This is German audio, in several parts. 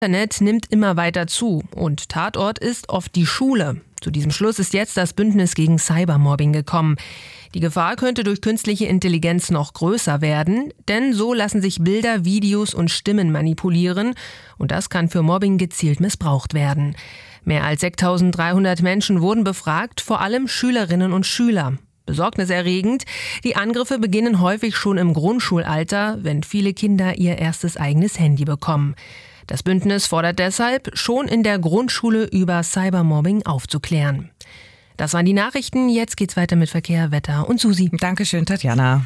Internet nimmt immer weiter zu und Tatort ist oft die Schule. Zu diesem Schluss ist jetzt das Bündnis gegen Cybermobbing gekommen. Die Gefahr könnte durch künstliche Intelligenz noch größer werden, denn so lassen sich Bilder, Videos und Stimmen manipulieren und das kann für Mobbing gezielt missbraucht werden. Mehr als 6.300 Menschen wurden befragt, vor allem Schülerinnen und Schüler. Besorgniserregend, die Angriffe beginnen häufig schon im Grundschulalter, wenn viele Kinder ihr erstes eigenes Handy bekommen. Das Bündnis fordert deshalb, schon in der Grundschule über Cybermobbing aufzuklären. Das waren die Nachrichten, jetzt geht's weiter mit Verkehr, Wetter und Susi. Dankeschön, Tatjana.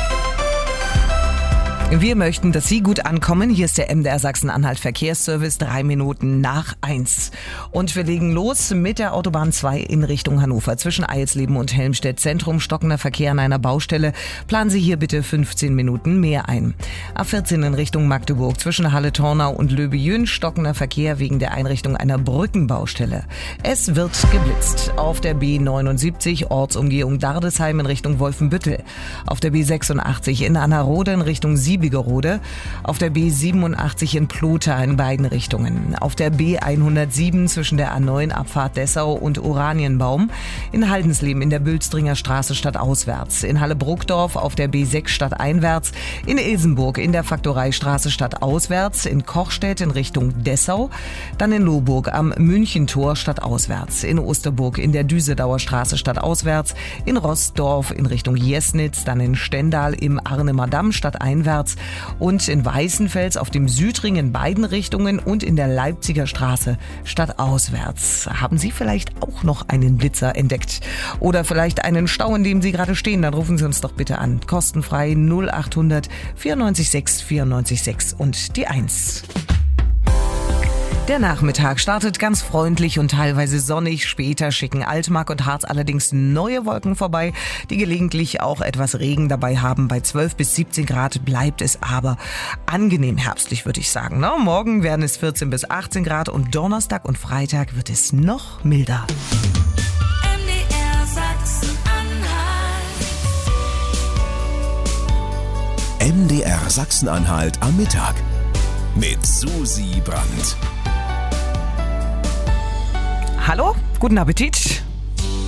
Wir möchten, dass Sie gut ankommen. Hier ist der MDR Sachsen-Anhalt Verkehrsservice, 3 Minuten nach 1. Und wir legen los mit der Autobahn 2 in Richtung Hannover. Zwischen Eilsleben und Helmstedt Zentrum stockender Verkehr an einer Baustelle. Planen Sie hier bitte 15 Minuten mehr ein. A14 in Richtung Magdeburg zwischen Halle-Tornau und Löbejün stockender Verkehr wegen der Einrichtung einer Brückenbaustelle. Es wird geblitzt. Auf der B79 Ortsumgehung Dardesheim in Richtung Wolfenbüttel. Auf der B86 in Annerode in Richtung Siebigerode, auf der B87 in Plotha in beiden Richtungen, auf der B107 zwischen der A9 Abfahrt Dessau und Oranienbaum, in Haldensleben in der Bülstringer Straße stadtauswärts, in Halle-Bruckdorf auf der B6 stadteinwärts, in Ilsenburg in der Faktoreistraße stadtauswärts, in Kochstedt in Richtung Dessau, dann in Lohburg am Münchentor stadtauswärts, in Osterburg in der Düsedauer Straße stadtauswärts, in Rossdorf in Richtung Jesnitz, dann in Stendal im Arnhemer Damm stadteinwärts, und in Weißenfels auf dem Südring in beiden Richtungen und in der Leipziger Straße stadtauswärts. Haben Sie vielleicht auch noch einen Blitzer entdeckt? Oder vielleicht einen Stau, in dem Sie gerade stehen? Dann rufen Sie uns doch bitte an. Kostenfrei 0800 94 6 94 6 und die 1. Der Nachmittag startet ganz freundlich und teilweise sonnig. Später schicken Altmark und Harz allerdings neue Wolken vorbei, die gelegentlich auch etwas Regen dabei haben. Bei 12 bis 17 Grad bleibt es aber angenehm herbstlich, würde ich sagen. Morgen werden es 14 bis 18 Grad und Donnerstag und Freitag wird es noch milder. MDR Sachsen-Anhalt am Mittag mit Susi Brandt. Hallo, guten Appetit.